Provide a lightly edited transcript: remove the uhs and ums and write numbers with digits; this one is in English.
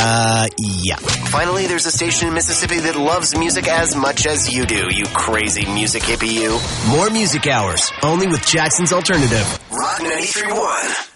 Yeah. Finally, there's a station in Mississippi that loves music as much as you do, you crazy music hippie you. More music hours, only with Jackson's Alternative. Rock 93.1.